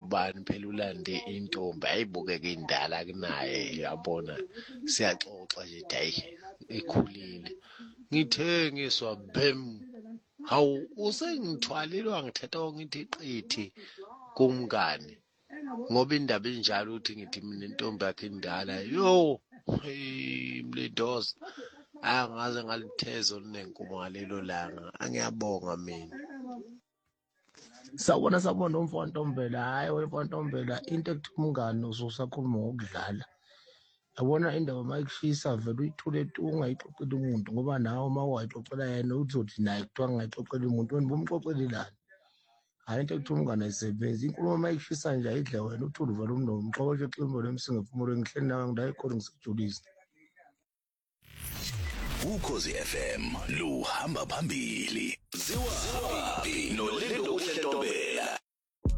ungubani phela ulande intombi ayibukeke indala kunaye yabona siyaxoxa nje hayi ekhulile ngithe ngiswa bhem hawu usengithwalile wangithatha ngithi qithi kumngani ngoba indaba enjalo uthi ngithi mina intombi yakhe indala yo mlidoza angaze ngalitheza olunenkumo ngalelo langa angiyabonga mina. Sawubona umfowantambela, hhayi wemfowantambela into ekuthiwa umngani ususakhuluma ngokudlala. Yabona indaba uma ikushisa vele uyithule tu ungayixoxeli umuntu ngoba nawe uma wayixoxela yena uzothi naye kuthiwa ngingayixoxeli umuntu wena bumxoxelelani. Hhayi into ekuthiwa umngane ayisebenzi inkulumo uma ikushisa nje ayidle wena uthule uvele umlomo mxokotshe exilimo lemsingefumulweni ngihleli nawe ngidayi khona ngisejulisa. Ukhozi FM luhamba phambili ziwa nolendo uhlentobela.